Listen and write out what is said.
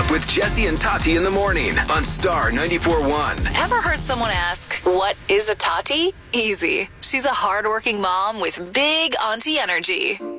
with Jesse and Tati in the morning on Star 94.1. Ever heard someone ask, what is a Tati? Easy. She's a hardworking mom with big auntie energy.